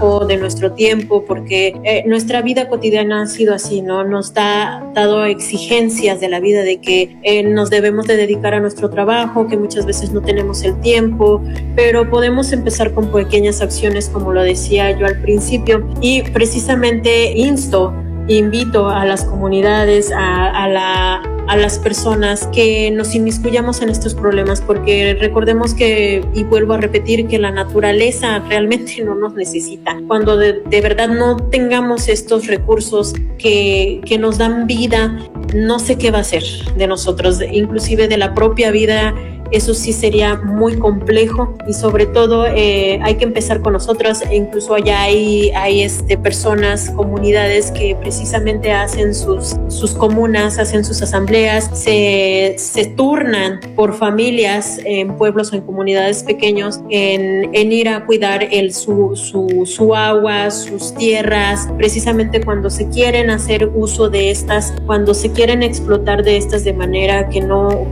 trabajo, de nuestro tiempo, porque nuestra vida cotidiana ha sido así, ¿no? Nos ha dado exigencias de la vida de que nos debemos de dedicar a nuestro trabajo, que muchas veces no tenemos el tiempo, pero podemos empezar con pequeñas acciones, como lo decía yo al principio, y precisamente invito a las comunidades, a las personas que nos inmiscuyamos en estos problemas, porque recordemos que, y vuelvo a repetir, que la naturaleza realmente no nos necesita. Cuando de verdad no tengamos estos recursos que nos dan vida, no sé qué va a ser de nosotros, inclusive de la propia vida. Eso sí sería muy complejo, y sobre todo hay que empezar con nosotros. Incluso allá hay personas, comunidades que precisamente hacen sus comunas, hacen sus asambleas, se turnan por familias en pueblos o en comunidades pequeños en ir a cuidar su agua, sus tierras, precisamente cuando se quieren hacer uso de estas, cuando se quieren explotar de estas de manera que no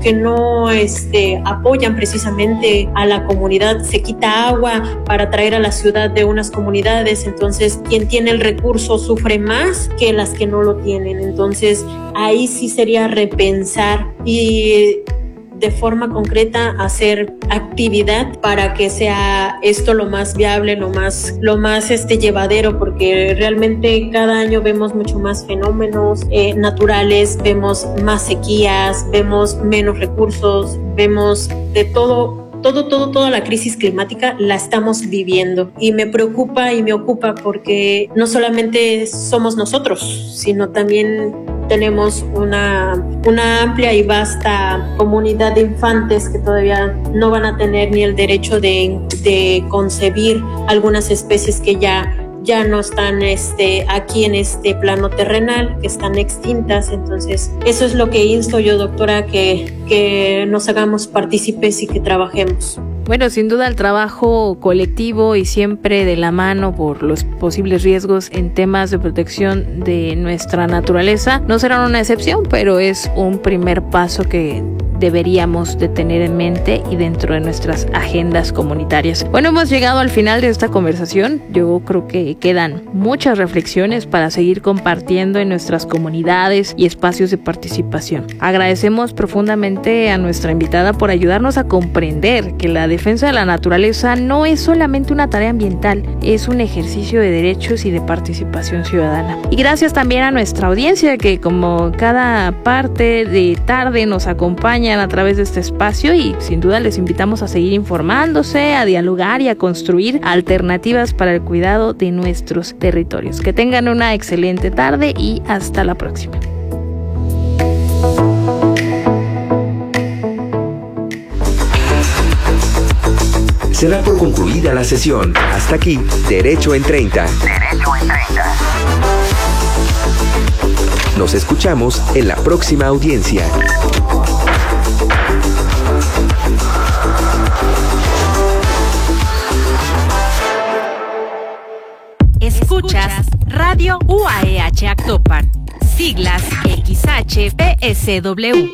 apoyan precisamente a la comunidad. Se quita agua para traer a la ciudad de unas comunidades, entonces quien tiene el recurso sufre más que las que no lo tienen. Entonces ahí sí sería repensar y de forma concreta hacer actividad para que sea esto lo más viable, lo más llevadero, porque realmente cada año vemos mucho más fenómenos naturales, vemos más sequías, vemos menos recursos, vemos de todo. Toda la crisis climática la estamos viviendo, y me preocupa y me ocupa, porque no solamente somos nosotros, sino también tenemos una amplia y vasta comunidad de infantes que todavía no van a tener ni el derecho de concebir algunas especies que ya no están aquí en este plano terrenal, que están extintas. Entonces eso es lo que insto yo, doctora, que nos hagamos partícipes y que trabajemos. Bueno, sin duda el trabajo colectivo y siempre de la mano por los posibles riesgos en temas de protección de nuestra naturaleza no serán una excepción, pero es un primer paso que deberíamos de tener en mente y dentro de nuestras agendas comunitarias. Bueno, hemos llegado al final de esta conversación. Yo creo que quedan muchas reflexiones para seguir compartiendo en nuestras comunidades y espacios de participación. Agradecemos profundamente a nuestra invitada por ayudarnos a comprender que la defensa de la naturaleza no es solamente una tarea ambiental, es un ejercicio de derechos y de participación ciudadana. Y gracias también a nuestra audiencia que, como cada parte de tarde, nos acompaña a través de este espacio, y sin duda les invitamos a seguir informándose, a dialogar y a construir alternativas para el cuidado de nuestros territorios. Que tengan una excelente tarde y hasta la próxima. Se da por concluida la sesión. Hasta aquí, Derecho en 30. Nos escuchamos en la próxima audiencia. Escuchas Radio UAEH Actopan, siglas XHPSW,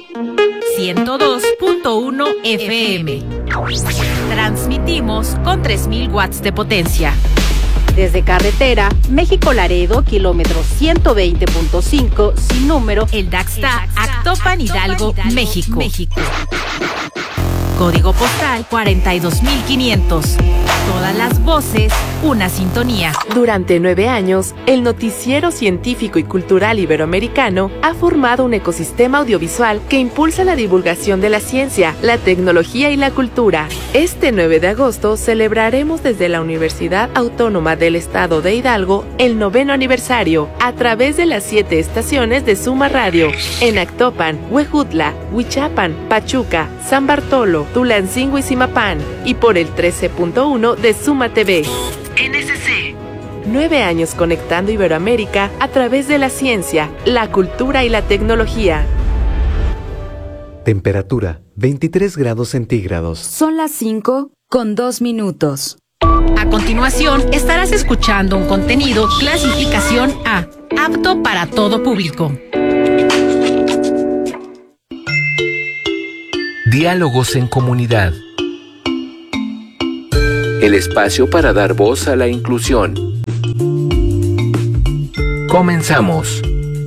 102.1 FM. Transmitimos con 3,000 watts de potencia. Desde carretera, México-Laredo, kilómetro 120.5, sin número, El Daxta, Actopan, Hidalgo, México. Código postal 42,500. Todas las voces, una sintonía. Durante 9 años, el noticiero científico y cultural iberoamericano ha formado un ecosistema audiovisual que impulsa la divulgación de la ciencia, la tecnología y la cultura. Este 9 de agosto celebraremos desde la Universidad Autónoma del Estado de Hidalgo el 9º aniversario a través de las 7 estaciones de Suma Radio en Actopan, Huejutla, Huichapan, Pachuca, San Bartolo, Tulancingo y Zimapán, y por el 13.1 de Suma TV. NSC. 9 años conectando Iberoamérica a través de la ciencia, la cultura y la tecnología. Temperatura 23 grados centígrados. Son las 5:02. A continuación, estarás escuchando un contenido clasificación A, apto para todo público. Diálogos en comunidad. El espacio para dar voz a la inclusión. Comenzamos.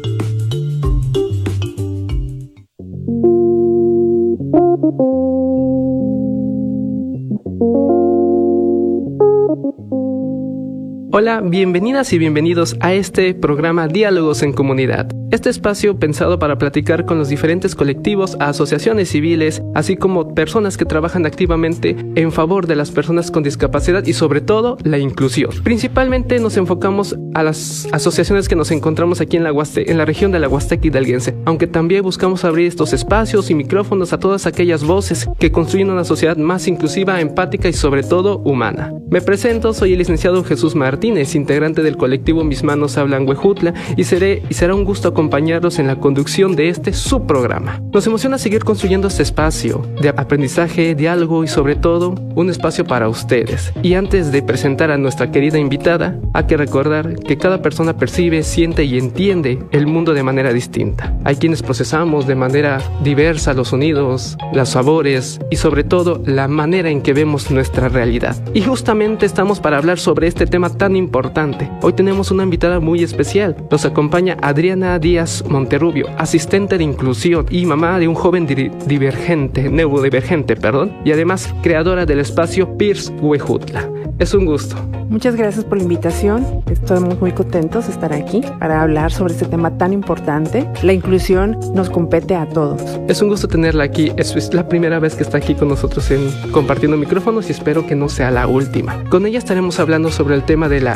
Hola, bienvenidas y bienvenidos a este programa Diálogos en Comunidad. Este espacio pensado para platicar con los diferentes colectivos, asociaciones civiles, así como personas que trabajan activamente en favor de las personas con discapacidad y sobre todo la inclusión. Principalmente nos enfocamos a las asociaciones que nos encontramos aquí en la región de la Huasteca Hidalguense, aunque también buscamos abrir estos espacios y micrófonos a todas aquellas voces que construyen una sociedad más inclusiva, empática y sobre todo humana. Me presento, soy el licenciado Jesús Martínez, integrante del colectivo Mis Manos Hablan Huejutla, y será un gusto acompañarlos en la conducción de este subprograma. Nos emociona seguir construyendo este espacio de aprendizaje, diálogo y sobre todo un espacio para ustedes. Y antes de presentar a nuestra querida invitada, hay que recordar que cada persona percibe, siente y entiende el mundo de manera distinta. Hay quienes procesamos de manera diversa los sonidos, los sabores y sobre todo la manera en que vemos nuestra realidad. Y justamente estamos para hablar sobre este tema tan importante. Hoy tenemos una invitada muy especial. Nos acompaña Adriana Díaz Monterrubio, asistente de inclusión y mamá de un joven neurodivergente, y además creadora del espacio Pierce Huejutla. Es un gusto. Muchas gracias por la invitación. Estamos muy contentos de estar aquí para hablar sobre este tema tan importante. La inclusión nos compete a todos. Es un gusto tenerla aquí. Es la primera vez que está aquí con nosotros compartiendo micrófonos y espero que no sea la última. Con ella estaremos hablando sobre el tema del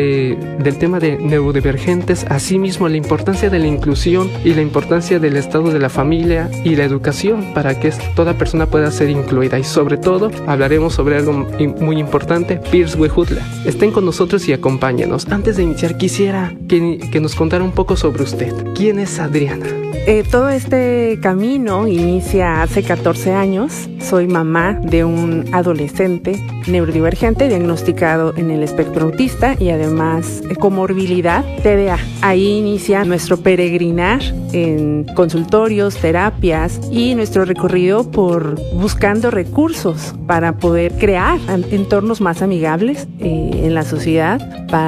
tema de neurodivergentes, asimismo la importancia de la inclusión y la importancia del estado de la familia y la educación para que toda persona pueda ser incluida. Y sobre todo hablaremos sobre algo muy importante, Pierce Huejutla. Estén con nosotros y acompáñenos. Antes de iniciar, quisiera que nos contara un poco sobre usted. ¿Quién es Adriana? Todo este camino inicia hace 14 años. Soy mamá de un adolescente neurodivergente diagnosticado en el espectro autista y además comorbilidad TDA. Ahí inicia nuestro peregrinar en consultorios, terapias y nuestro recorrido por buscando recursos para poder crear entornos más amigables en la sociedad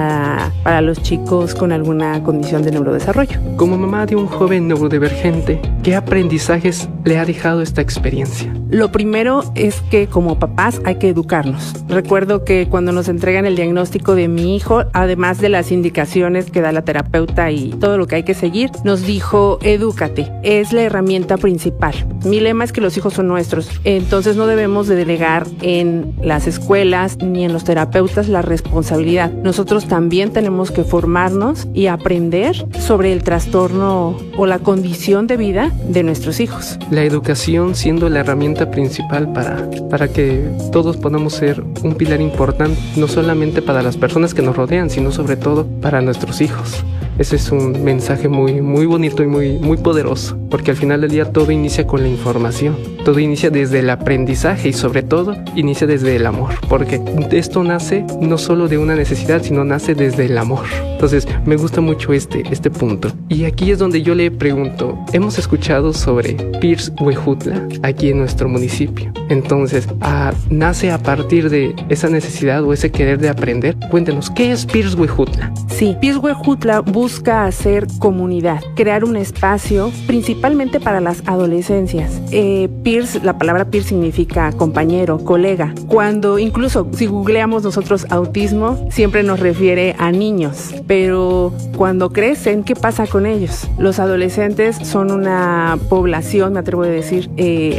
para los chicos con alguna condición de neurodesarrollo. Como mamá de un joven neurodivergente, ¿qué aprendizajes le ha dejado esta experiencia? Lo primero es que como papás hay que educarnos. Recuerdo que cuando nos entregan el diagnóstico de mi hijo, además de las indicaciones que da la terapeuta y todo lo que hay que seguir, nos dijo, edúcate, es la herramienta principal. Mi lema es que los hijos son nuestros, entonces no debemos de delegar en las escuelas ni en los terapeutas la responsabilidad. Nosotros también tenemos que formarnos y aprender sobre el trastorno o la condición de vida de nuestros hijos. La educación siendo la herramienta principal para que todos podamos ser un pilar importante, no solamente para las personas que nos rodean, sino sobre todo para nuestros hijos. Ese es un mensaje muy, muy bonito y muy poderoso, porque al final del día todo inicia con la información, todo inicia desde el aprendizaje y sobre todo inicia desde el amor, porque esto nace no solo de una necesidad, sino nace desde el amor. Entonces me gusta mucho este punto. Y aquí es donde yo le pregunto, hemos escuchado sobre Pierce Huejutla aquí en nuestro municipio. Entonces, nace a partir de esa necesidad o ese querer de aprender. Cuéntenos, ¿qué es Pierce Huejutla? Sí, Pierce Huejutla busca hacer comunidad, crear un espacio principalmente para las adolescencias. Pierce, la palabra Pierce significa compañero, colega. Cuando incluso si googleamos nosotros autismo, siempre nos refiere a niños. Pero cuando crecen, ¿qué pasa con ellos? Los adolescentes son una población, me atrevo a decir,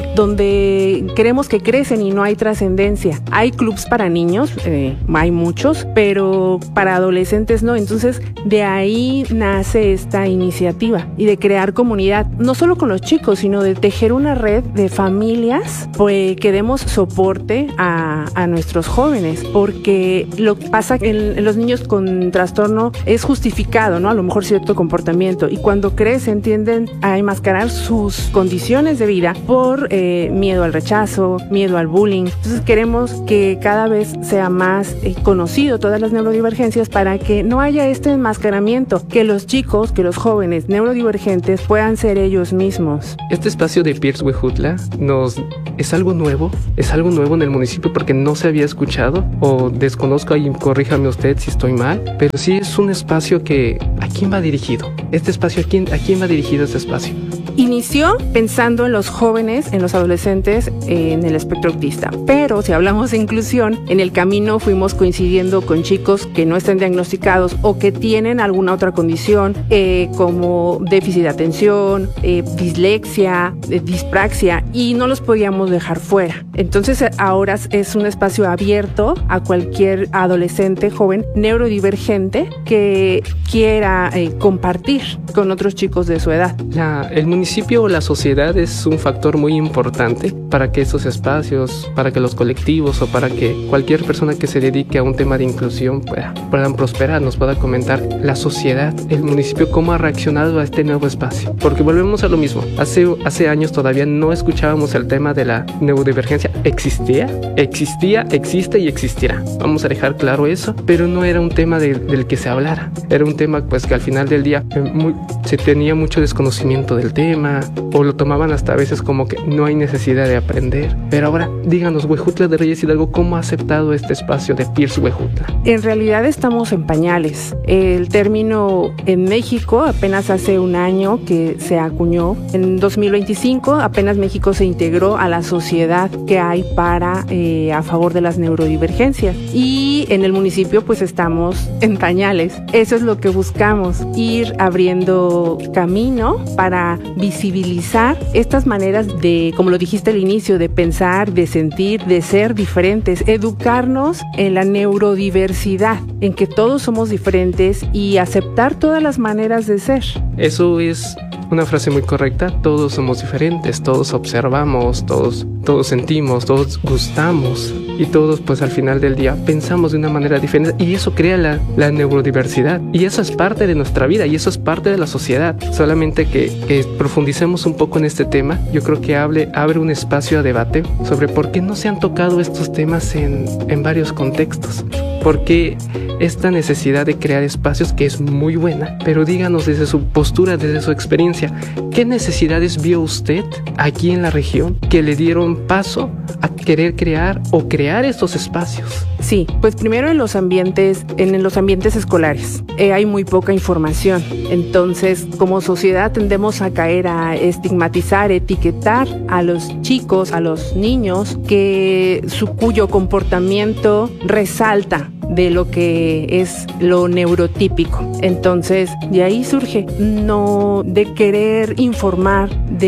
donde creemos que crecen y no hay trascendencia. Hay clubs para niños, hay muchos, pero para adolescentes no. Entonces, de ahí nace esta iniciativa y de crear comunidad, no solo con los chicos, sino de tejer una red de familias pues, que demos soporte a nuestros jóvenes, porque lo que pasa en los niños con trastorno es justificado, ¿no? A lo mejor cierto comportamiento, y cuando crecen tienden a enmascarar sus condiciones de vida por miedo al rechazo, miedo al bullying. Entonces queremos que cada vez sea más conocido todas las neurodivergencias para que no haya este enmascaramiento, que los chicos, que los jóvenes neurodivergentes puedan ser ellos mismos. Este espacio de Pierce Huejutla nos es algo nuevo en el municipio porque no se había escuchado, o desconozco, y corríjame usted si estoy mal, pero sí es un espacio que, ¿a quién va dirigido? Este espacio, ¿a quién va dirigido este espacio? Inició pensando en los jóvenes, en los adolescentes, en el espectro autista. Pero si hablamos de inclusión, en el camino fuimos coincidiendo con chicos que no están diagnosticados o que tienen alguna otra condición, como déficit de atención, dislexia, dispraxia, y no los podíamos dejar fuera. Entonces ahora es un espacio abierto a cualquier adolescente, joven, neurodivergente que quiera compartir con otros chicos de su edad. El municipio o la sociedad es un factor muy importante para que esos espacios, para que los colectivos o para que cualquier persona que se dedique a un tema de inclusión puedan prosperar, nos pueda comentar la sociedad, el municipio, cómo ha reaccionado a este nuevo espacio. Porque volvemos a lo mismo, hace años todavía no escuchábamos el tema de la neurodivergencia. Existía, existe y existirá. Vamos a dejar claro eso, pero no era un tema del que se hablara. Era un tema pues que al final del día se tenía mucho desconocimiento del tema, o lo tomaban hasta a veces como que no hay necesidad de aprender. Pero ahora, díganos, Huejutla de Reyes Hidalgo, ¿cómo ha aceptado este espacio de Pierce Huejutla? En realidad estamos en pañales. El término en México apenas hace un año que se acuñó. En 2025 apenas México se integró a la sociedad que hay a favor de las neurodivergencias. Y en el municipio pues estamos en pañales. Eso es lo que buscamos, ir abriendo camino para visibilizar estas maneras de, como lo dijiste al inicio, de pensar, de sentir, de ser diferentes, educarnos en la neurodiversidad, en que todos somos diferentes y aceptar todas las maneras de ser. Eso es una frase muy correcta. Todos somos diferentes, todos observamos, todos sentimos, todos gustamos, y todos pues al final del día pensamos de una manera diferente, y eso crea la neurodiversidad, y eso es parte de nuestra vida y eso es parte de la sociedad. Solamente que profundicemos un poco en este tema, yo creo que abre un espacio a debate sobre por qué no se han tocado estos temas en varios contextos. Porque esta necesidad de crear espacios, que es muy buena, pero díganos desde su postura, desde su experiencia, ¿qué necesidades vio usted aquí en la región que le dieron paso a querer crear estos espacios? Sí, pues primero en los ambientes escolares hay muy poca información. Entonces, como sociedad tendemos a caer a estigmatizar, etiquetar a los chicos, a los niños, cuyo comportamiento resalta de lo que es lo neurotípico. Entonces, de ahí surge, no de querer informar,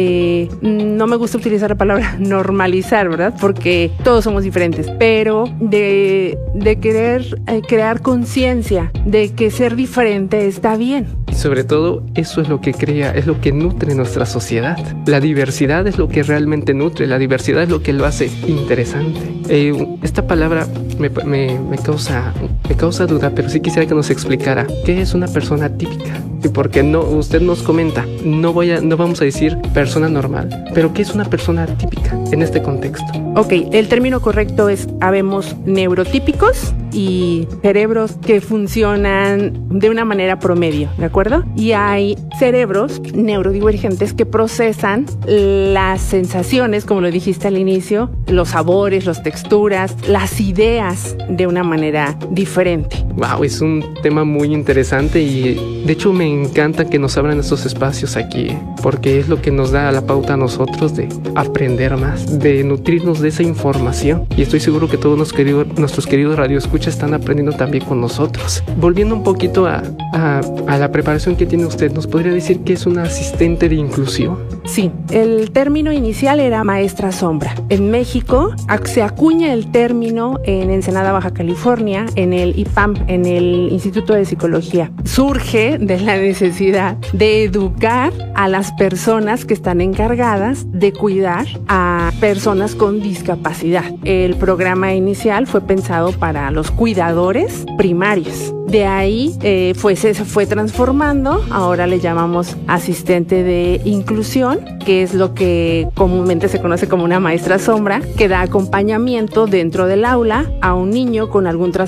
no me gusta utilizar la palabra normalizar, ¿verdad? Porque todos somos diferentes, pero de querer crear conciencia de que ser diferente está bien. Y sobre todo, eso es lo que es lo que nutre nuestra sociedad. La diversidad es lo que realmente nutre, la diversidad es lo que lo hace interesante. Esta palabra me causa duda, pero sí quisiera que nos explicara qué es una persona típica. Sí, porque usted nos comenta, no vamos a decir persona normal, pero ¿qué es una persona típica en este contexto? Ok, el término correcto es, habemos neurotípicos y cerebros que funcionan de una manera promedio, ¿de acuerdo? Y hay cerebros neurodivergentes que procesan las sensaciones, como lo dijiste al inicio, los sabores, las texturas, las ideas de una manera diferente. Wow, es un tema muy interesante y de hecho me encanta que nos abran estos espacios aquí, porque es lo que nos da la pauta a nosotros de aprender más, de nutrirnos de esa información, y estoy seguro que todos nuestros queridos radioescuchas están aprendiendo también con nosotros. Volviendo un poquito a la preparación que tiene usted, ¿nos podría decir qué es una asistente de inclusión? Sí, el término inicial era maestra sombra. En México se acuña el término en Ensenada, Baja California, en el IPAM, en el Instituto de Psicología. Surge de la necesidad de educar a las personas que están encargadas de cuidar a personas con discapacidad. El programa inicial fue pensado para los cuidadores primarios. De ahí se fue transformando, ahora le llamamos asistente de inclusión, que es lo que comúnmente se conoce como una maestra sombra, que da acompañamiento dentro del aula a un niño con algún trastorno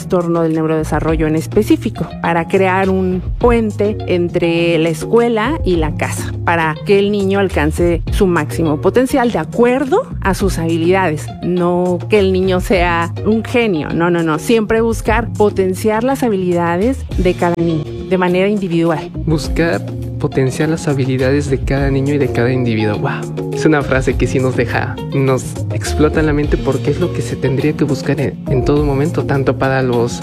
del neurodesarrollo en específico, para crear un puente entre la escuela y la casa, para que el niño alcance su máximo potencial de acuerdo a sus habilidades. No que el niño sea un genio, no. Siempre buscar potenciar las habilidades de cada niño de manera individual. Buscar potenciar las habilidades de cada niño y de cada individuo. ¡Wow! Es una frase que sí nos explota la mente, porque es lo que se tendría que buscar en todo momento, tanto para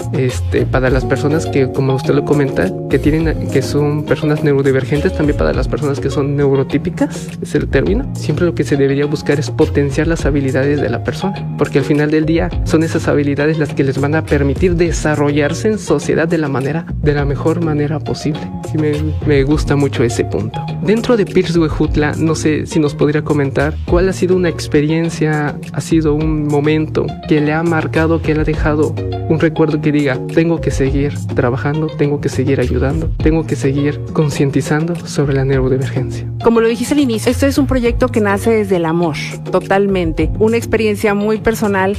para las personas que, como usted lo comenta, que son personas neurodivergentes, también para las personas que son neurotípicas, es el término. Siempre lo que se debería buscar es potenciar las habilidades de la persona, porque al final del día son esas habilidades las que les van a permitir desarrollarse en sociedad de la mejor manera posible. Sí, me gusta mucho ese punto. Dentro de Pierce Huejutla, no sé si nos podría comentar cuál ha sido una experiencia, ha sido un momento que le ha marcado, que le ha dejado un recuerdo que diga: tengo que seguir trabajando, tengo que seguir ayudando, tengo que seguir concientizando sobre la neurodivergencia. Como lo dijiste al inicio, esto es un proyecto que nace desde el amor, totalmente. Una experiencia muy personal.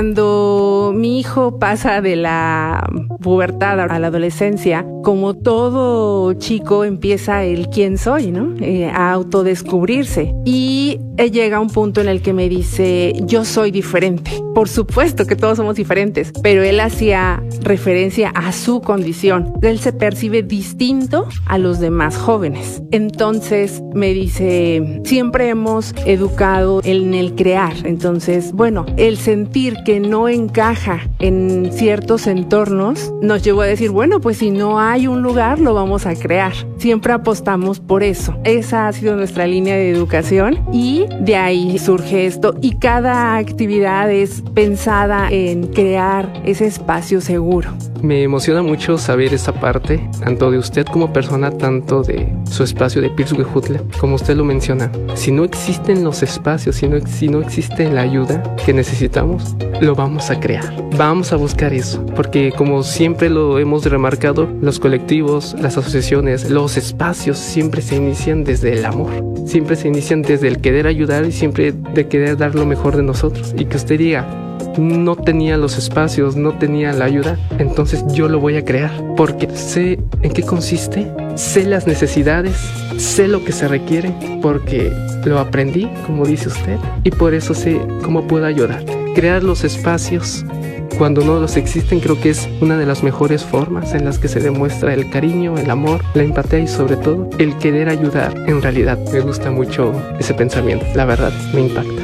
Cuando mi hijo pasa de la pubertad a la adolescencia, como todo chico empieza el quién soy, ¿no? A autodescubrirse. Y llega un punto en el que me dice: yo soy diferente. Por supuesto que todos somos diferentes, pero él hacía referencia a su condición. Él se percibe distinto a los demás jóvenes. Entonces me dice: siempre hemos educado en el crear. Entonces, bueno, el sentir que no encaja en ciertos entornos nos llevó a decir: bueno, pues si no hay un lugar, lo vamos a crear. Siempre apostamos por eso. Esa ha sido nuestra línea de educación y de ahí surge esto. Y cada actividad es pensada en crear ese espacio seguro. Me emociona mucho saber esa parte, tanto de usted como persona, tanto de su espacio de Pierce Huejutla, como usted lo menciona. Si no existen los espacios, si no existe la ayuda que necesitamos, lo vamos a crear. Vamos a buscar eso, porque como siempre lo hemos remarcado, los colectivos, las asociaciones, los espacios siempre se inician desde el amor. Siempre se inician desde el querer ayudar y siempre de querer dar lo mejor de nosotros. Y que usted diga: no tenía los espacios, no tenía la ayuda, entonces yo lo voy a crear, porque sé en qué consiste, sé las necesidades, sé lo que se requiere, porque lo aprendí, como dice usted, y por eso sé cómo puedo ayudar. Crear los espacios cuando no los existen, creo que es una de las mejores formas en las que se demuestra el cariño, el amor, la empatía y sobre todo el querer ayudar. En realidad me gusta mucho ese pensamiento, la verdad me impacta.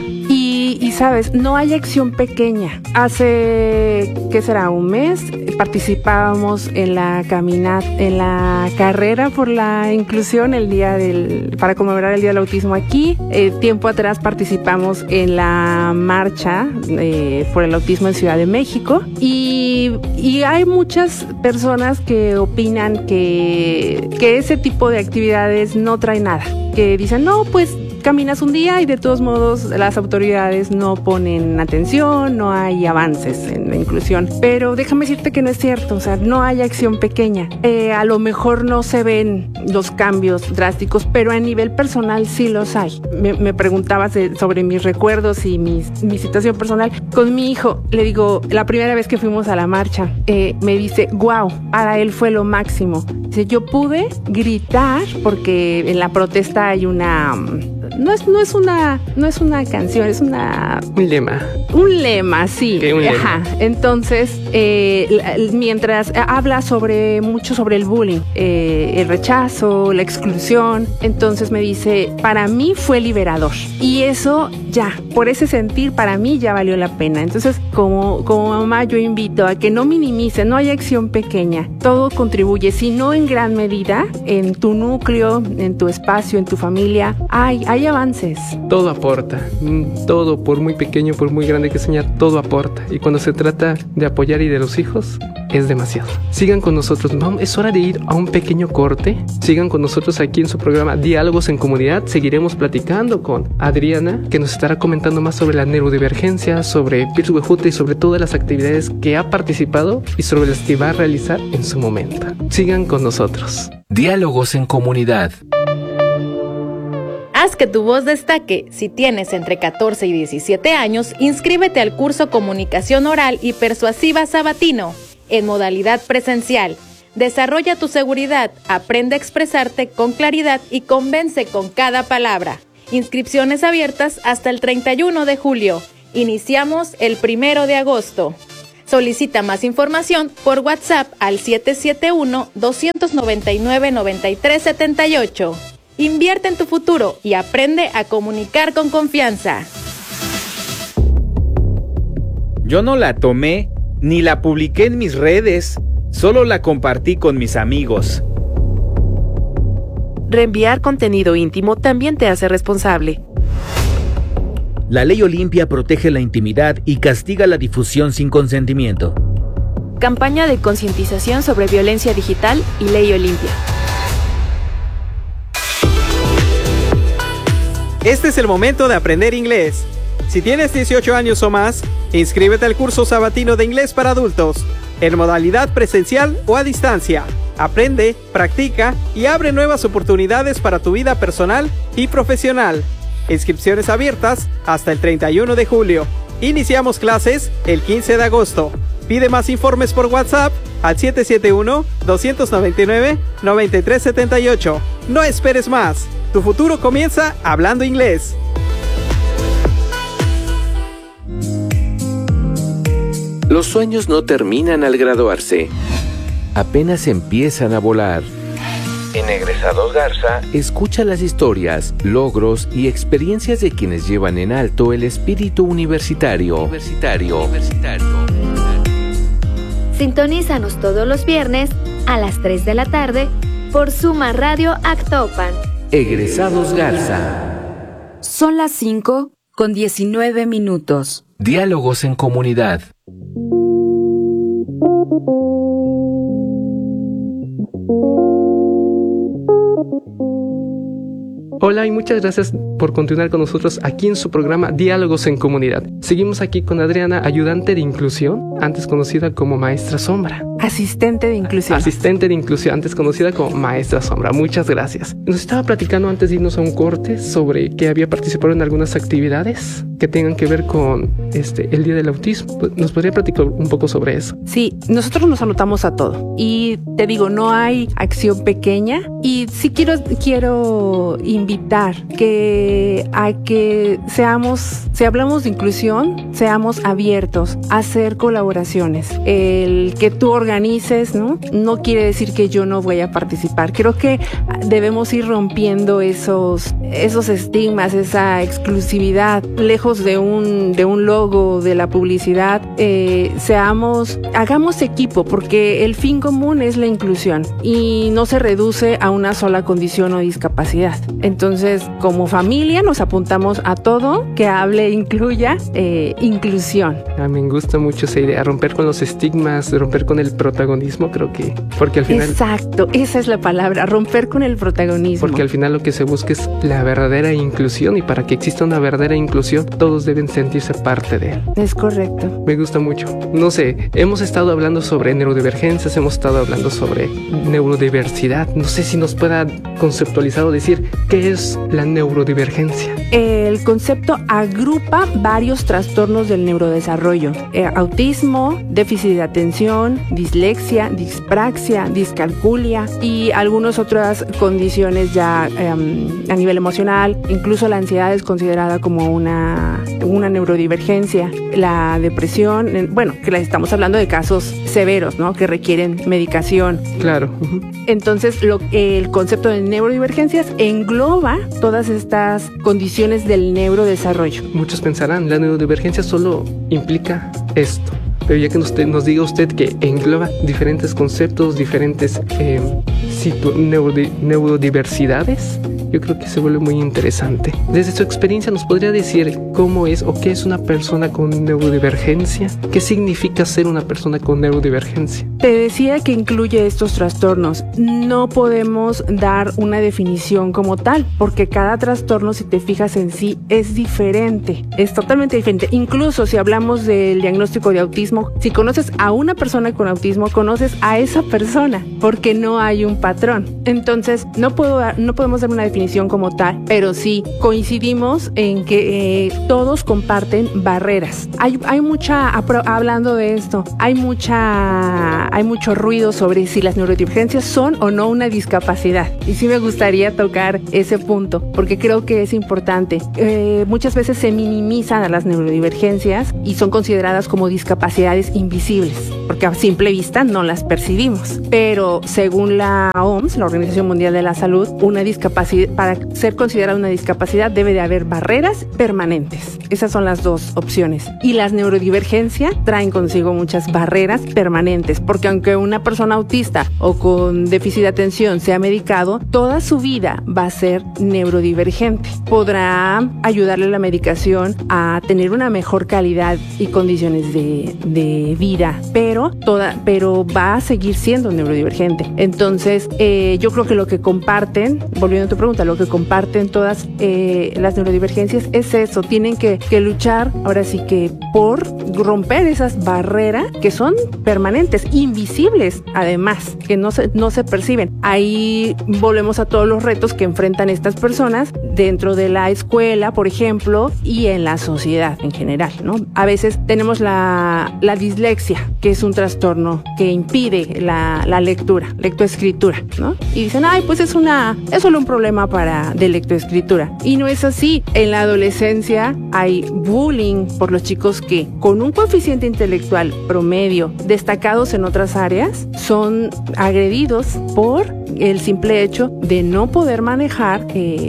Y sabes, no hay acción pequeña. Hace, ¿qué será? Un mes participábamos en la caminata, en la carrera por la inclusión, para conmemorar el Día del Autismo aquí. Tiempo atrás participamos en la marcha por el autismo en Ciudad de México. Y hay muchas personas que opinan que ese tipo de actividades no trae nada. Que dicen: no, pues caminas un día y de todos modos las autoridades no ponen atención, no hay avances en la inclusión. Pero déjame decirte que no es cierto, o sea, no hay acción pequeña. A lo mejor no se ven los cambios drásticos, pero a nivel personal sí los hay. Me preguntabas sobre mis recuerdos y mi situación personal. Con mi hijo, le digo, la primera vez que fuimos a la marcha, me dice: wow, para él fue lo máximo. Dice: yo pude gritar porque en la protesta hay una... No es una canción, es una... Un lema. Un lema, sí. Okay, un lema. Ajá. Entonces, mientras habla mucho sobre el bullying, el rechazo, la exclusión, entonces me dice: para mí fue liberador. Y eso ya, por ese sentir, para mí ya valió la pena. Entonces, como mamá, yo invito a que no minimice, no hay acción pequeña. Todo contribuye, si no en gran medida, en tu núcleo, en tu espacio, en tu familia, hay avances. Todo aporta, todo, por muy pequeño, por muy grande que sea, todo aporta. Y cuando se trata de apoyar y de los hijos, es demasiado. Sigan con nosotros, es hora de ir a un pequeño corte. Sigan con nosotros aquí en su programa Diálogos en Comunidad. Seguiremos platicando con Adriana, que nos estará comentando más sobre la neurodivergencia, sobre Pierce Huejutla y sobre todas las actividades que ha participado y sobre las que va a realizar en su momento. Sigan con nosotros. Diálogos en Comunidad. Haz que tu voz destaque. Si tienes entre 14 y 17 años, inscríbete al curso Comunicación Oral y Persuasiva Sabatino. en modalidad presencial. Desarrolla tu seguridad, aprende a expresarte con claridad y convence con cada palabra. Inscripciones abiertas hasta el 31 de julio. Iniciamos el 1 de agosto. Solicita más información por WhatsApp al 771-299-9378. Invierte en tu futuro y aprende a comunicar con confianza. Yo no la tomé ni la publiqué en mis redes, solo la compartí con mis amigos. Reenviar contenido íntimo también te hace responsable. La ley Olimpia protege la intimidad y castiga la difusión sin consentimiento. Campaña de concientización sobre violencia digital y Ley Olimpia. Este es el momento de aprender inglés. Si tienes 18 años o más, inscríbete al curso sabatino de inglés para adultos, en modalidad presencial o a distancia. Aprende, practica y abre nuevas oportunidades para tu vida personal y profesional. Inscripciones abiertas hasta el 31 de julio. Iniciamos clases el 15 de agosto. Pide más informes por WhatsApp al 771-299-9378. No esperes más. Tu futuro comienza hablando inglés. Los sueños no terminan al graduarse. Apenas empiezan a volar. En Egresados Garza, escucha las historias, logros y experiencias de quienes llevan en alto el espíritu universitario. Sintonízanos todos los viernes a las 3 de la tarde por Suma Radio Actopan. Egresados Garza. Son las 5:19. Diálogos en comunidad. Hola y muchas gracias por continuar con nosotros aquí en su programa Diálogos en Comunidad. Seguimos aquí con Adriana, ayudante de inclusión, antes conocida como Maestra Sombra. Asistente de inclusión. Asistente de inclusión, antes conocida como Maestra Sombra. Muchas gracias. Nos estaba platicando antes de irnos a un corte sobre que había participado en algunas actividades que tengan que ver con el Día del Autismo. ¿Nos podría platicar un poco sobre eso? Sí, nosotros nos anotamos a todo. Y te digo, no hay acción pequeña. Y sí quiero invitar a que seamos, si hablamos de inclusión, seamos abiertos a hacer colaboraciones. El que tú organices, no quiere decir que yo no voy a participar. Creo que debemos ir rompiendo esos estigmas, esa exclusividad, lejos de un logo, de la publicidad. Hagamos equipo, porque el fin común es la inclusión y no se reduce a una sola condición o discapacidad. Entonces, como familia nos apuntamos a todo que hable, incluya inclusión. Me gusta mucho esa idea, romper con los estigmas, romper con el protagonismo, creo que, porque al final... Exacto, esa es la palabra, romper con el protagonismo. Porque al final lo que se busca es la verdadera inclusión, y para que exista una verdadera inclusión, todos deben sentirse parte de él. Es correcto. Me gusta mucho. No sé, hemos estado hablando sobre neurodivergencias, hemos estado hablando sobre neurodiversidad. No sé si nos pueda conceptualizar o decir qué es la neurodivergencia. El concepto agrupa varios trastornos del neurodesarrollo: autismo, déficit de atención, dislexia, dispraxia, discalculia y algunas otras condiciones ya a nivel emocional. Incluso la ansiedad es considerada como una neurodivergencia. La depresión, que estamos hablando de casos severos, ¿no? Que requieren medicación. Claro. Entonces, el concepto de neurodivergencias engloba todas estas condiciones del neurodesarrollo. Muchos pensarán, la neurodivergencia solo implica esto. Pero ya que nos diga usted que engloba diferentes conceptos, diferentes neurodiversidades, yo creo que se vuelve muy interesante. Desde su experiencia, ¿nos podría decir cómo es o qué es una persona con neurodivergencia? ¿Qué significa ser una persona con neurodivergencia? Te decía que incluye estos trastornos. No podemos dar una definición como tal, porque cada trastorno, si te fijas en sí, es diferente, es totalmente diferente. Incluso si hablamos del diagnóstico de autismo, si conoces a una persona con autismo, conoces a esa persona, porque no hay un patrón. Entonces, no podemos dar una definición como tal, pero sí coincidimos en que todos comparten barreras. Hay mucha, hablando de esto, hay mucho ruido sobre si las neurodivergencias son o no una discapacidad. Y sí me gustaría tocar ese punto, porque creo que es importante. Muchas veces se minimizan a las neurodivergencias y son consideradas como discapacidades invisibles, porque a simple vista no las percibimos. Pero según la OMS, la Organización Mundial de la Salud, una discapacidad, para ser considerada una discapacidad debe de haber barreras permanentes. Esas son las dos opciones. Y las neurodivergencias traen consigo muchas barreras permanentes, porque aunque una persona autista o con déficit de atención sea medicado, toda su vida va a ser neurodivergente. Podrá ayudarle la medicación a tener una mejor calidad y condiciones de vida, pero va a seguir siendo neurodivergente. Entonces, yo creo que lo que comparten, volviendo a tu pregunta, lo que comparten todas las neurodivergencias es eso. Tienen que luchar, ahora sí que por romper esas barreras que son permanentes, invisibles además, que no se perciben. Ahí volvemos a todos los retos que enfrentan estas personas dentro de la escuela, por ejemplo, y en la sociedad en general, ¿no? A veces tenemos la dislexia, que es un trastorno que impide la lectoescritura, ¿no? Y dicen, pues es solo un problema de lectoescritura. Y no es así. En la adolescencia hay bullying por los chicos que, con un coeficiente intelectual promedio, destacados en otras áreas, son agredidos por el simple hecho de no poder manejar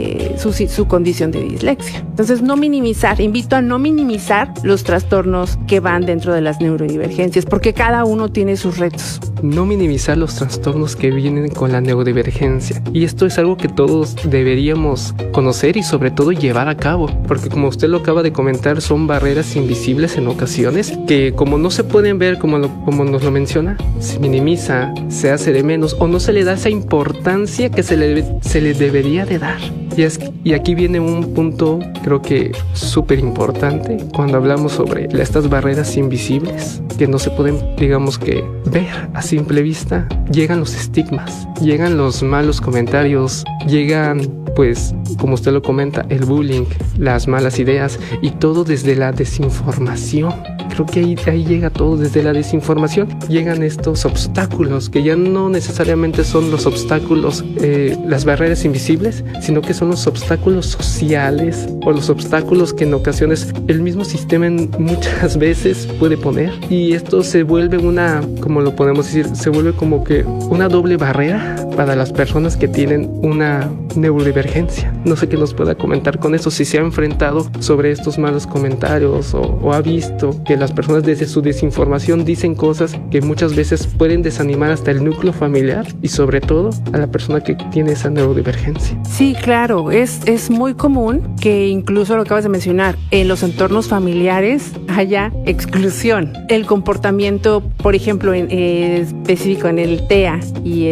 su condición de dislexia. Entonces, invito a no minimizar los trastornos que van dentro de las neurodivergencias, porque cada uno tiene sus retos. No minimizar los trastornos que vienen con la neurodivergencia. Y esto es algo que todos deberíamos conocer y sobre todo llevar a cabo, porque como usted lo acaba de comentar, son barreras invisibles en ocasiones que, como no se pueden ver como nos lo menciona, se minimiza, se hace de menos o no se le da esa importancia que se le debería de dar. Y aquí viene un punto, creo que súper importante, cuando hablamos sobre estas barreras invisibles que no se pueden, digamos que, ver a simple vista. Llegan los estigmas, llegan los malos comentarios, llegan, pues, como usted lo comenta, el bullying, las malas ideas y todo desde la desinformación. Creo que ahí llega todo desde la desinformación. Llegan estos obstáculos que ya no necesariamente son los obstáculos, las barreras invisibles, sino que son los obstáculos sociales o los obstáculos que en ocasiones el mismo sistema muchas veces puede poner. Y esto se vuelve como lo podemos decir, se vuelve como que una doble barrera para las personas que tienen una neurodivergencia. No sé qué nos pueda comentar con eso, si se ha enfrentado sobre estos malos comentarios o ha visto que las personas desde su desinformación dicen cosas que muchas veces pueden desanimar hasta el núcleo familiar y sobre todo a la persona que tiene esa neurodivergencia. Sí, claro, es muy común que incluso lo acabas de mencionar, en los entornos familiares haya exclusión. El comportamiento, por ejemplo, específico en el TEA y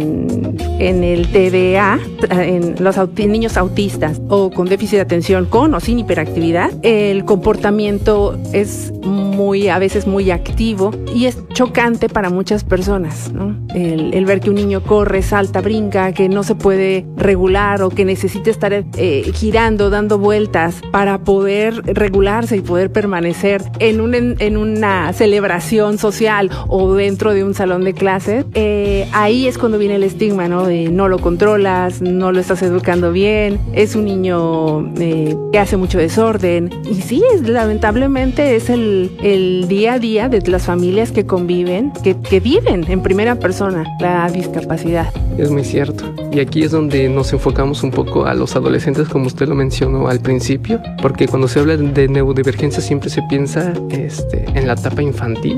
en el TDA, en los niños autistas o con déficit de atención con o sin hiperactividad, el comportamiento es a veces muy activo y es chocante para muchas personas, ¿no? El ver que un niño corre, salta, brinca, que no se puede regular o que necesita estar girando, dando vueltas para poder regularse y poder permanecer en una celebración social o dentro de un salón de clases, ahí es cuando viene el estigma, ¿no? De no lo controlas, no lo estás educando bien, es un niño que hace mucho desorden. Y sí, lamentablemente es el día a día de las familias que conviven, que viven en primera persona la discapacidad. Es muy cierto. Y aquí es donde nos enfocamos un poco a los adolescentes, como usted lo mencionó al principio, porque cuando se habla de neurodivergencia siempre se piensa en la etapa infantil,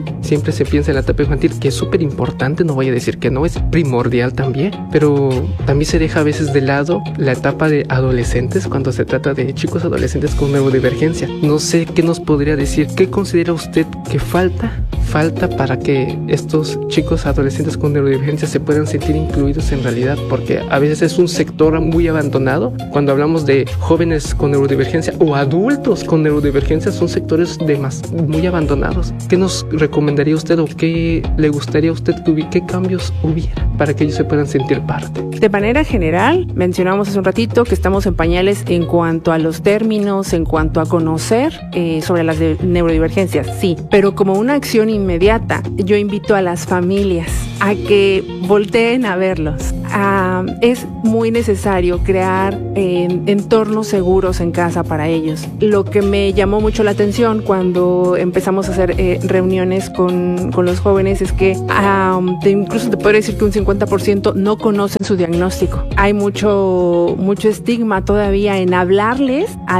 que es súper importante, no voy a decir que no, es primordial también, pero también se deja a veces de lado la etapa de adolescentes cuando se trata de chicos adolescentes con neurodivergencia. No sé qué nos podría decir, ¿qué considera usted que falta falta para que estos chicos adolescentes con neurodivergencia se puedan sentir incluidos en realidad? Porque a veces es un sector muy abandonado. Cuando hablamos de jóvenes con neurodivergencia o adultos con neurodivergencia, son sectores muy abandonados. ¿Qué nos recomendaría usted o qué le gustaría a usted qué cambios hubiera para que ellos se puedan sentir parte? De manera general, mencionamos hace un ratito que estamos en pañales en cuanto a los términos, en cuanto a conocer sobre las neurodivergencias, sí, pero como una acción inmediata, yo invito a las familias a que volteen a verlos. Es muy necesario crear entornos seguros en casa para ellos. Lo que me llamó mucho la atención cuando empezamos a hacer reuniones con los jóvenes es que incluso te podría decir que un 50% no conocen su diagnóstico. Hay mucho estigma todavía en hablarles a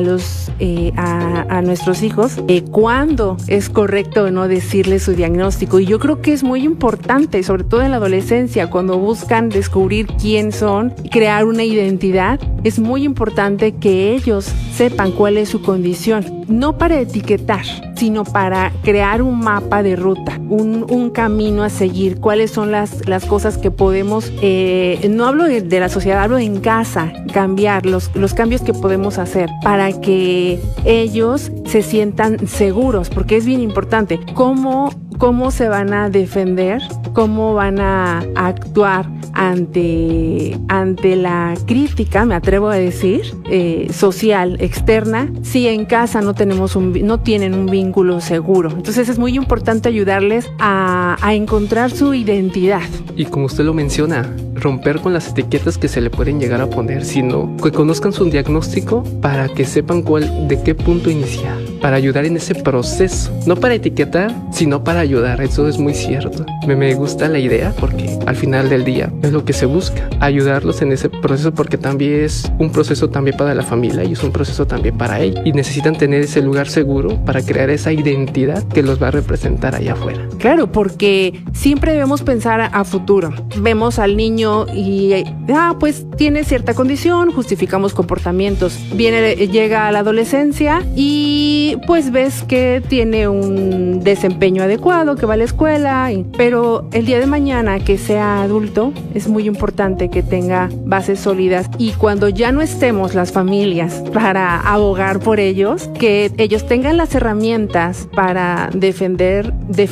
nuestros hijos cuándo es correcto o no decirles su diagnóstico. Y yo creo que es muy importante, sobre todo en la adolescencia, cuando buscan descubrir quién son, crear una identidad, es muy importante que ellos sepan cuál es su condición, no para etiquetar, sino para crear un mapa de ruta, un camino a seguir, cuáles son las cosas que podemos, no hablo de la sociedad, hablo en casa, cambiar, los cambios que podemos hacer para que ellos se sientan seguros, porque es bien importante cómo se van a defender, cómo van a actuar ante la crítica, me atrevo a decir, social, externa, si en casa no tienen un vínculo seguro. Entonces es muy importante ayudarles a encontrar su identidad. Y como usted lo menciona, romper con las etiquetas que se le pueden llegar a poner, sino que conozcan su diagnóstico para que sepan de qué punto iniciar, para ayudar en ese proceso, no para etiquetar, sino para ayudar. Eso es muy cierto. Me gusta la idea porque al final del día es lo que se busca, ayudarlos en ese proceso, porque también es un proceso también para la familia y es un proceso también para ellos, y necesitan tener ese lugar seguro para crear esa identidad que los va a representar allá afuera. Claro, porque siempre debemos pensar a futuro. Vemos al niño y pues tiene cierta condición, justificamos comportamientos, llega a la adolescencia y pues ves que tiene un desempeño adecuado, que va a la escuela, pero el día de mañana que sea adulto es muy importante que tenga bases sólidas, y cuando ya no estemos las familias para abogar por ellos, que ellos tengan las herramientas para defender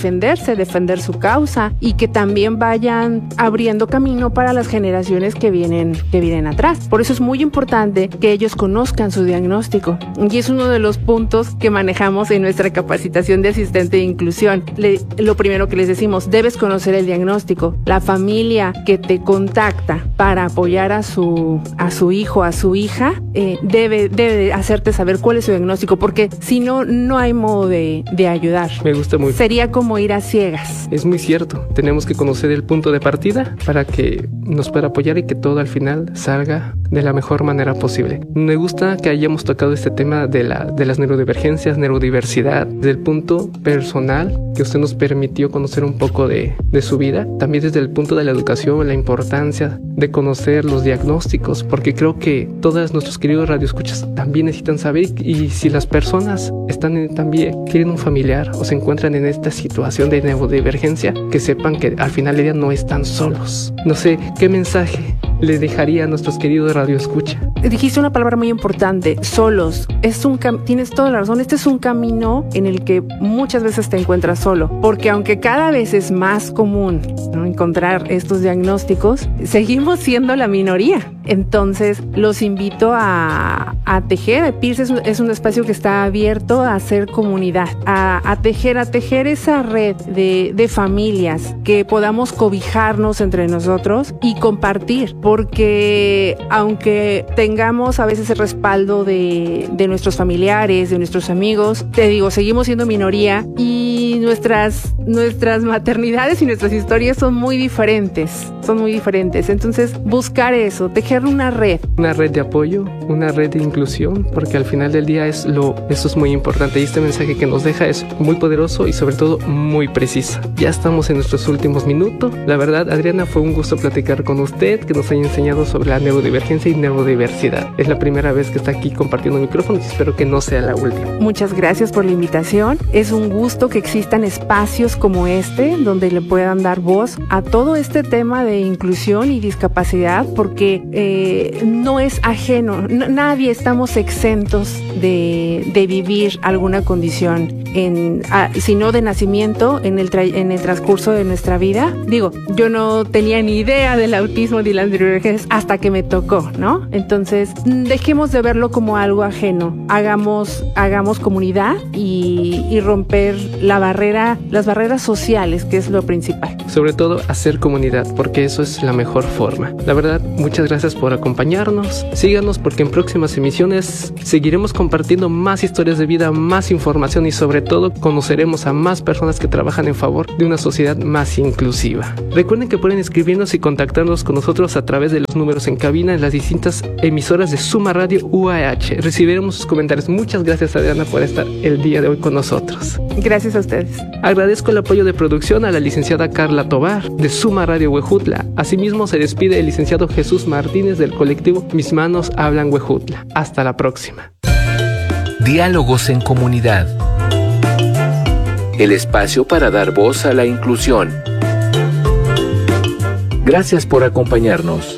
su causa, y que también vayan abriendo camino para las generaciones que vienen atrás. Por eso es muy importante que ellos conozcan su diagnóstico, y es uno de los puntos que manejamos en nuestra capacitación de asistente de inclusión. Lo primero que les decimos, debes conocer el diagnóstico. La familia que te contacta para apoyar a su hijo, a su hija, debe hacerte saber cuál es su diagnóstico, porque si no, no hay modo de ayudar. Me gusta mucho. Sería como ir a ciegas. Es muy cierto. Tenemos que conocer el punto de partida para que nos pueda apoyar y que todo al final salga de la mejor manera posible. Me gusta que hayamos tocado este tema de las neurodivergencias, neurodiversidad, desde el punto personal, que usted nos permitió conocer un poco de su vida, también desde el punto de la educación, la importancia de conocer los diagnósticos, porque creo que todos nuestros queridos radioescuchas también necesitan saber, y si las personas tienen un familiar o se encuentran en esta situación de neurodivergencia, que sepan que al final del día no están solos. No sé, ¿qué mensaje le dejaría a nuestros queridos radioescuchas? Dijiste una palabra muy importante, solos. Tienes toda la razón, este es un camino en el que muchas veces te encuentras solo, porque aunque cada vez es más común, ¿no?, encontrar estos diagnósticos, seguimos siendo la minoría. Entonces los invito a tejer. PIRS es un espacio que está abierto a hacer comunidad, a tejer esa red de familias, que podamos cobijarnos entre nosotros y compartir, porque aunque tengamos a veces el respaldo de nuestros familiares, de nuestros amigos, te digo, seguimos siendo minoría, y nuestras maternidades y nuestras historias son muy diferentes. Entonces buscar eso, tejer una red de apoyo, una red de inclusión, porque al final del día eso es muy importante, y este mensaje que nos deja es muy poderoso y sobre todo muy preciso. Ya estamos en nuestros últimos minutos. La verdad, Adriana, fue un gusto platicar con usted, que nos haya enseñado sobre la neurodivergencia y neurodiversidad. Es la primera vez que está aquí compartiendo micrófonos y espero que no sea la última. Muchas gracias por la invitación. Es un gusto que exista existan espacios como este donde le puedan dar voz a todo este tema de inclusión y discapacidad, porque no es ajeno, nadie estamos exentos de vivir alguna condición, si no de nacimiento, en el transcurso de nuestra vida. Digo, yo no tenía ni idea del autismo ni la neurodivergencia hasta que me tocó, ¿no? Entonces, dejemos de verlo como algo ajeno, hagamos comunidad y romper las barreras sociales, que es lo principal. Sobre todo hacer comunidad, porque eso es la mejor forma. La verdad, muchas gracias por acompañarnos. Síganos, porque en próximas emisiones seguiremos compartiendo más historias de vida, más información y sobre todo conoceremos a más personas que trabajan en favor de una sociedad más inclusiva. Recuerden que pueden escribirnos y contactarnos con nosotros a través de los números en cabina en las distintas emisoras de Suma Radio UAH. Recibiremos sus comentarios. Muchas gracias, Adriana, por estar el día de hoy con nosotros. Gracias a ustedes. Agradezco el apoyo de producción a la licenciada Carla Tobar de Suma Radio Huejutla. Asimismo se despide el licenciado Jesús Martínez del colectivo Mis Manos Hablan Huejutla. Hasta la próxima. Diálogos en comunidad. El espacio para dar voz a la inclusión. Gracias por acompañarnos.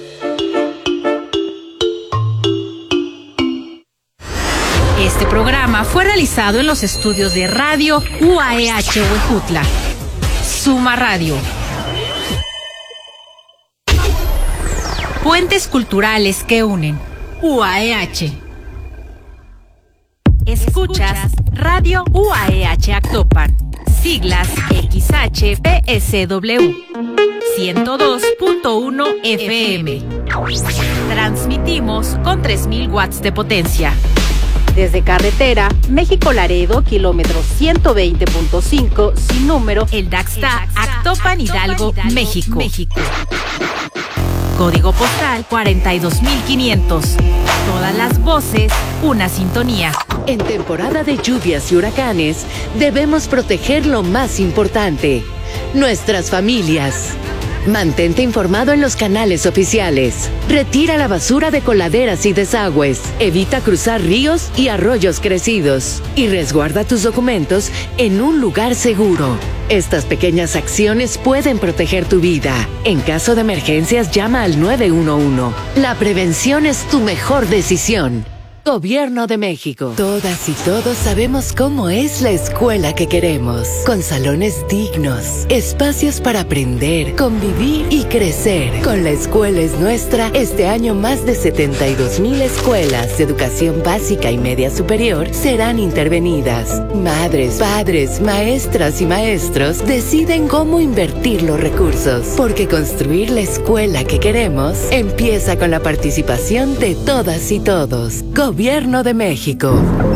Este programa fue realizado en los estudios de Radio UAH Huejutla. Suma Radio. Puentes culturales que unen. UAH. Escuchas Radio UAH Actopan. Siglas XHPSW 102.1 FM. Transmitimos con 3000 watts de potencia. Desde carretera, México-Laredo, kilómetro 120.5, sin número. El Daxta, Actopan, Hidalgo, México. Código postal 42500. Todas las voces, una sintonía. En temporada de lluvias y huracanes, debemos proteger lo más importante: nuestras familias. Mantente informado en los canales oficiales. Retira la basura de coladeras y desagües. Evita cruzar ríos y arroyos crecidos. Y resguarda tus documentos en un lugar seguro. Estas pequeñas acciones pueden proteger tu vida. En caso de emergencias, llama al 911. La prevención es tu mejor decisión. Gobierno de México. Todas y todos sabemos cómo es la escuela que queremos. Con salones dignos, espacios para aprender, convivir y crecer. Con La Escuela es Nuestra, este año más de 72,000 escuelas de educación básica y media superior serán intervenidas. Madres, padres, maestras y maestros deciden cómo invertir los recursos. Porque construir la escuela que queremos empieza con la participación de todas y todos. Gobierno de México.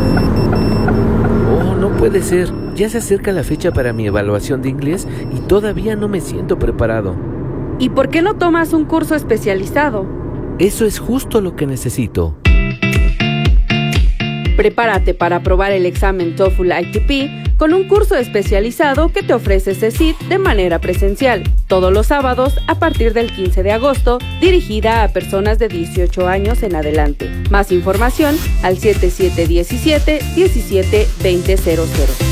Oh, no puede ser. Ya se acerca la fecha para mi evaluación de inglés y todavía no me siento preparado. ¿Y por qué no tomas un curso especializado? Eso es justo lo que necesito. Prepárate para aprobar el examen TOEFL ITP con un curso especializado que te ofrece CECIT de manera presencial, todos los sábados a partir del 15 de agosto, dirigida a personas de 18 años en adelante. Más información al 7717-172000.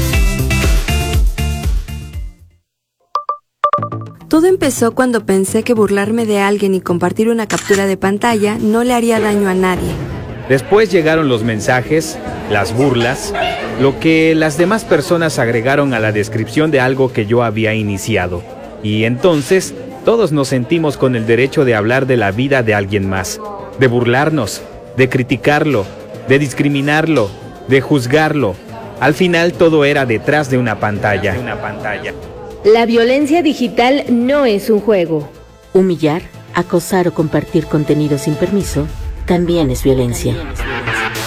Todo empezó cuando pensé que burlarme de alguien y compartir una captura de pantalla no le haría daño a nadie. Después llegaron los mensajes, las burlas, lo que las demás personas agregaron a la descripción de algo que yo había iniciado. Y entonces, todos nos sentimos con el derecho de hablar de la vida de alguien más, de burlarnos, de criticarlo, de discriminarlo, de juzgarlo. Al final todo era detrás de una pantalla. La violencia digital no es un juego. Humillar, acosar o compartir contenido sin permiso también es violencia.